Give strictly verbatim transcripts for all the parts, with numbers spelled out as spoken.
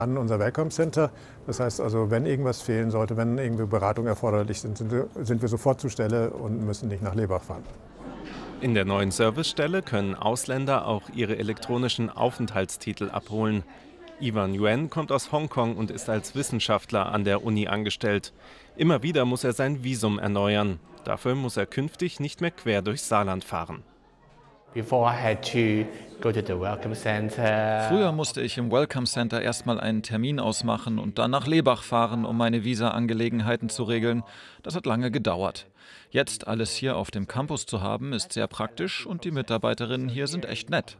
An unser Welcome Center. Das heißt also, wenn irgendwas fehlen sollte, wenn irgendwie Beratungen erforderlich sind, sind wir, sind wir sofort zur Stelle und müssen nicht nach Lebach fahren. In der neuen Servicestelle können Ausländer auch ihre elektronischen Aufenthaltstitel abholen. Ivan Yuen kommt aus Hongkong und ist als Wissenschaftler an der Uni angestellt. Immer wieder muss er sein Visum erneuern. Dafür muss er künftig nicht mehr quer durchs Saarland fahren. Früher musste ich im Welcome Center erstmal einen Termin ausmachen und dann nach Lebach fahren, um meine Visa-Angelegenheiten zu regeln. Das hat lange gedauert. Jetzt alles hier auf dem Campus zu haben, ist sehr praktisch und die Mitarbeiterinnen hier sind echt nett.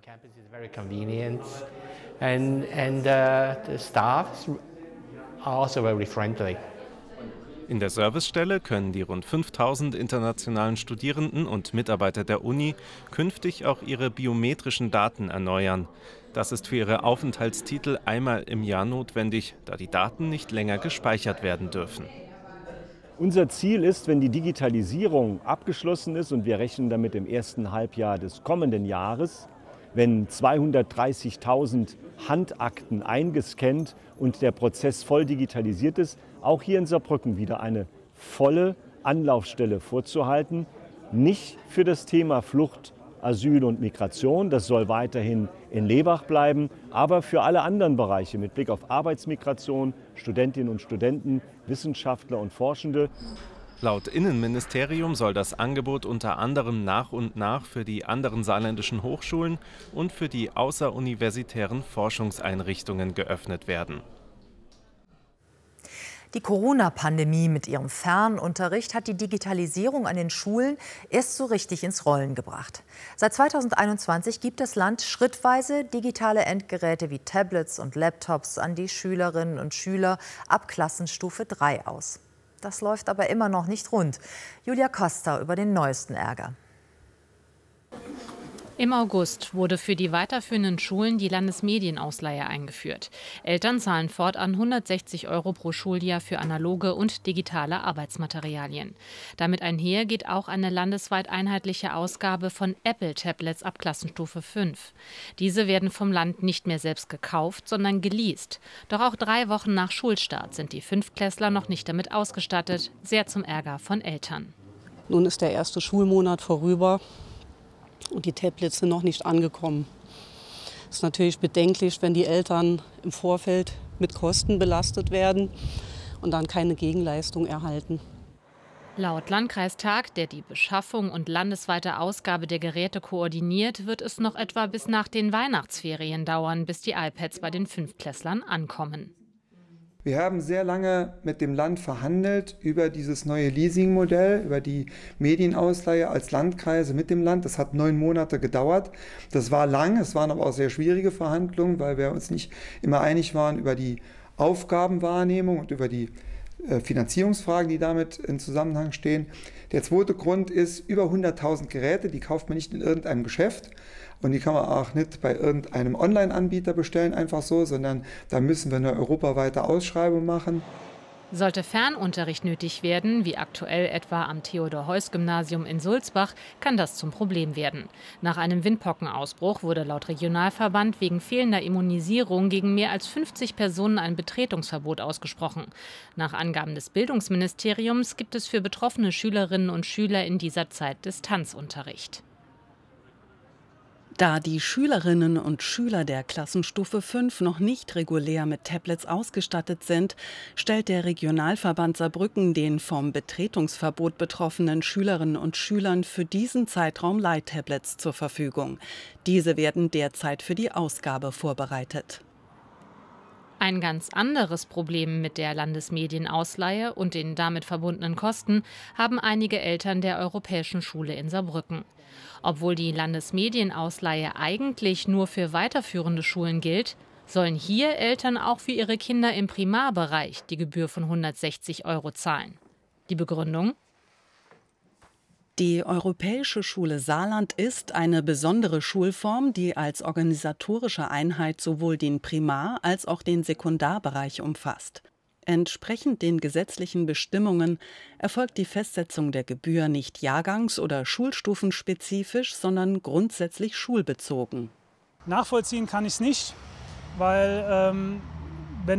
And, and uh, the staff are also very friendly. In der Servicestelle können die rund fünftausend internationalen Studierenden und Mitarbeiter der Uni künftig auch ihre biometrischen Daten erneuern. Das ist für ihre Aufenthaltstitel einmal im Jahr notwendig, da die Daten nicht länger gespeichert werden dürfen. Unser Ziel ist, wenn die Digitalisierung abgeschlossen ist, und wir rechnen damit im ersten Halbjahr des kommenden Jahres, wenn zweihundertdreißigtausend Handakten eingescannt und der Prozess voll digitalisiert ist, auch hier in Saarbrücken wieder eine volle Anlaufstelle vorzuhalten. Nicht für das Thema Flucht, Asyl und Migration, das soll weiterhin in Lebach bleiben, aber für alle anderen Bereiche mit Blick auf Arbeitsmigration, Studentinnen und Studenten, Wissenschaftler und Forschende. Laut Innenministerium soll das Angebot unter anderem nach und nach für die anderen saarländischen Hochschulen und für die außeruniversitären Forschungseinrichtungen geöffnet werden. Die Corona-Pandemie mit ihrem Fernunterricht hat die Digitalisierung an den Schulen erst so richtig ins Rollen gebracht. Seit zweitausendeinundzwanzig gibt das Land schrittweise digitale Endgeräte wie Tablets und Laptops an die Schülerinnen und Schüler ab Klassenstufe drei aus. Das läuft aber immer noch nicht rund. Julia Costa über den neuesten Ärger. Im August wurde für die weiterführenden Schulen die Landesmedienausleihe eingeführt. Eltern zahlen fortan hundertsechzig Euro pro Schuljahr für analoge und digitale Arbeitsmaterialien. Damit einher geht auch eine landesweit einheitliche Ausgabe von Apple-Tablets ab Klassenstufe fünf. Diese werden vom Land nicht mehr selbst gekauft, sondern geleast. Doch auch drei Wochen nach Schulstart sind die Fünftklässler noch nicht damit ausgestattet, sehr zum Ärger von Eltern. Nun ist der erste Schulmonat vorüber. Und die Tablets sind noch nicht angekommen. Es ist natürlich bedenklich, wenn die Eltern im Vorfeld mit Kosten belastet werden und dann keine Gegenleistung erhalten. Laut Landkreistag, der die Beschaffung und landesweite Ausgabe der Geräte koordiniert, wird es noch etwa bis nach den Weihnachtsferien dauern, bis die iPads bei den Fünftklässlern ankommen. Wir haben sehr lange mit dem Land verhandelt über dieses neue Leasingmodell, über die Medienausleihe als Landkreise mit dem Land. Das hat neun Monate gedauert. Das war lang, es waren aber auch sehr schwierige Verhandlungen, weil wir uns nicht immer einig waren über die Aufgabenwahrnehmung und über die äh, Finanzierungsfragen, die damit in Zusammenhang stehen. Der zweite Grund ist, über hunderttausend Geräte, die kauft man nicht in irgendeinem Geschäft. Und die kann man auch nicht bei irgendeinem Online-Anbieter bestellen, einfach so, sondern da müssen wir eine europaweite Ausschreibung machen. Sollte Fernunterricht nötig werden, wie aktuell etwa am Theodor-Heuss-Gymnasium in Sulzbach, kann das zum Problem werden. Nach einem Windpockenausbruch wurde laut Regionalverband wegen fehlender Immunisierung gegen mehr als fünfzig Personen ein Betretungsverbot ausgesprochen. Nach Angaben des Bildungsministeriums gibt es für betroffene Schülerinnen und Schüler in dieser Zeit Distanzunterricht. Da die Schülerinnen und Schüler der Klassenstufe fünf noch nicht regulär mit Tablets ausgestattet sind, stellt der Regionalverband Saarbrücken den vom Betretungsverbot betroffenen Schülerinnen und Schülern für diesen Zeitraum Leittablets zur Verfügung. Diese werden derzeit für die Ausgabe vorbereitet. Ein ganz anderes Problem mit der Landesmedienausleihe und den damit verbundenen Kosten haben einige Eltern der Europäischen Schule in Saarbrücken. Obwohl die Landesmedienausleihe eigentlich nur für weiterführende Schulen gilt, sollen hier Eltern auch für ihre Kinder im Primarbereich die Gebühr von hundertsechzig Euro zahlen. Die Begründung? Die Europäische Schule Saarland ist eine besondere Schulform, die als organisatorische Einheit sowohl den Primar- als auch den Sekundarbereich umfasst. Entsprechend den gesetzlichen Bestimmungen erfolgt die Festsetzung der Gebühr nicht jahrgangs- oder schulstufenspezifisch, sondern grundsätzlich schulbezogen. Nachvollziehen kann ich es nicht, weil ähm,